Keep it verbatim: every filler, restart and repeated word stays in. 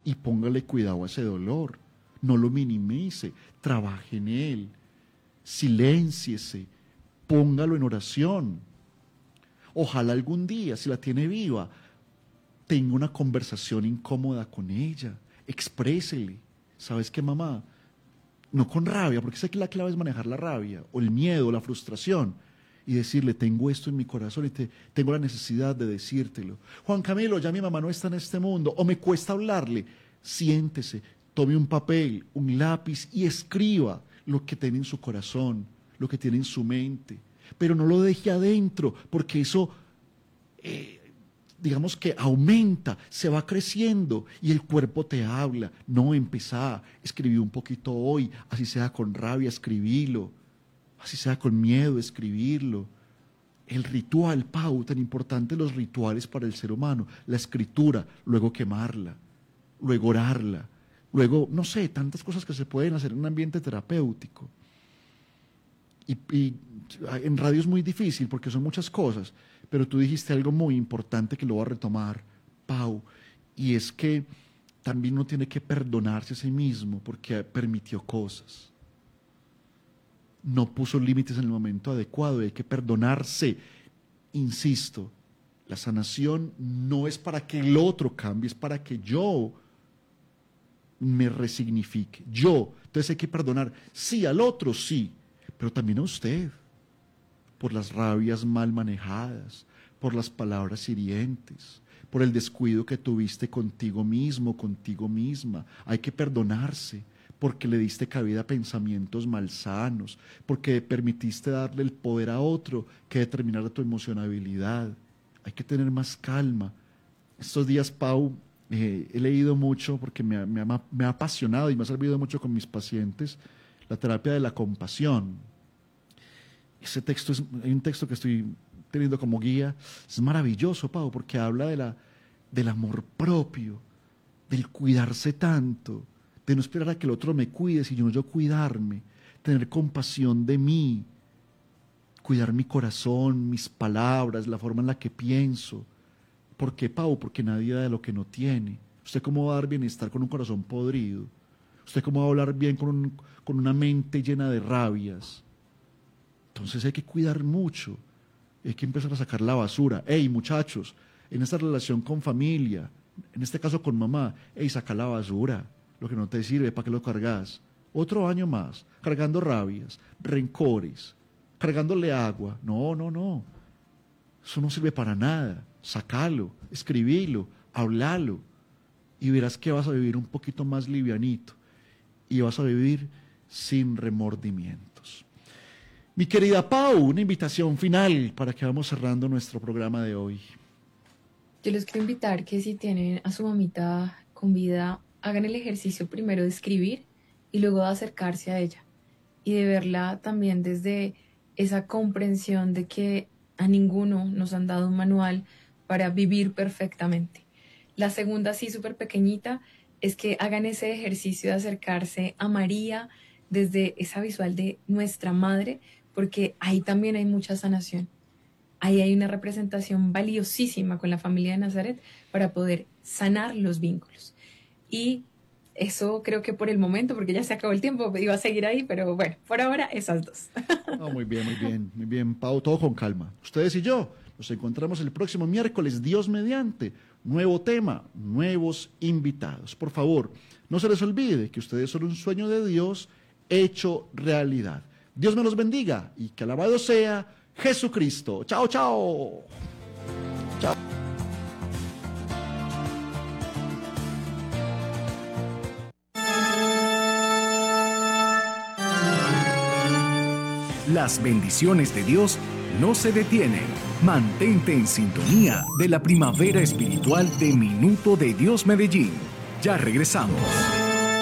y póngale cuidado a ese dolor. No lo minimice, trabaje en él, silénciese, póngalo en oración. Ojalá algún día, si la tiene viva, tenga una conversación incómoda con ella, exprésele. ¿Sabes qué, mamá? No con rabia, porque sé que la clave es manejar la rabia, o el miedo, o la frustración, y decirle, tengo esto en mi corazón y te, tengo la necesidad de decírtelo. Juan Camilo, ya mi mamá no está en este mundo, o me cuesta hablarle. Siéntese, tome un papel, un lápiz y escriba lo que tiene en su corazón, lo que tiene en su mente. Pero no lo deje adentro, porque eso, eh, digamos que aumenta, se va creciendo y el cuerpo te habla. No, empezá, escribí un poquito hoy, así sea con rabia, escribilo. Así sea con miedo, escribirlo. El ritual, Pau, tan importante los rituales para el ser humano. La escritura, luego quemarla, luego orarla, luego, no sé, tantas cosas que se pueden hacer en un ambiente terapéutico. Y, y en radio es muy difícil porque son muchas cosas, pero tú dijiste algo muy importante que lo voy a retomar, Pau, y es que también uno tiene que perdonarse a sí mismo porque permitió cosas. No puso límites en el momento adecuado y hay que perdonarse. Insisto, la sanación no es para que el otro cambie, es para que yo me resignifique. Yo. Entonces hay que perdonar, sí, al otro, sí, pero también a usted, por las rabias mal manejadas, por las palabras hirientes, por el descuido que tuviste contigo mismo, contigo misma. Hay que perdonarse. Porque le diste cabida a pensamientos malsanos, porque permitiste darle el poder a otro que determinara tu emocionabilidad. Hay que tener más calma. Estos días, Pau, eh, he leído mucho porque me, me, ha, me ha apasionado y me ha servido mucho con mis pacientes la terapia de la compasión. Ese texto es, hay un texto que estoy teniendo como guía, es maravilloso, Pau, porque habla de la, del amor propio, del cuidarse tanto, de no esperar a que el otro me cuide, sino yo cuidarme, tener compasión de mí, cuidar mi corazón, mis palabras, la forma en la que pienso. ¿Por qué, Pau? Porque nadie da de lo que no tiene. ¿Usted cómo va a dar bienestar con un corazón podrido? ¿Usted cómo va a hablar bien con, un, con una mente llena de rabias? Entonces hay que cuidar mucho, hay que empezar a sacar la basura. Hey, muchachos, en esta relación con familia, en este caso con mamá, hey, saca la basura. Lo que no te sirve, ¿para qué lo cargas? Otro año más, cargando rabias, rencores, cargándole agua. No, no, no. Eso no sirve para nada. Sacalo, escribilo, hablalo. Y verás que vas a vivir un poquito más livianito. Y vas a vivir sin remordimientos. Mi querida Pau, una invitación final para que vamos cerrando nuestro programa de hoy. Yo les quiero invitar que si tienen a su mamita con vida, hagan el ejercicio primero de escribir y luego de acercarse a ella y de verla también desde esa comprensión de que a ninguno nos han dado un manual para vivir perfectamente. La segunda, sí, súper pequeñita, es que hagan ese ejercicio de acercarse a María desde esa visual de nuestra madre, porque ahí también hay mucha sanación. Ahí hay una representación valiosísima con la familia de Nazaret para poder sanar los vínculos. Y eso creo que por el momento, porque ya se acabó el tiempo, iba a seguir ahí, pero bueno, por ahora esas dos. No, muy bien, muy bien, muy bien, Pau, todo con calma. Ustedes y yo nos encontramos el próximo miércoles, Dios mediante. Nuevo tema, nuevos invitados. Por favor, no se les olvide que ustedes son un sueño de Dios hecho realidad. Dios me los bendiga y que alabado sea Jesucristo. Chao, chao. Chao. Las bendiciones de Dios no se detienen. Mantente en sintonía de la primavera espiritual de Minuto de Dios Medellín. Ya regresamos.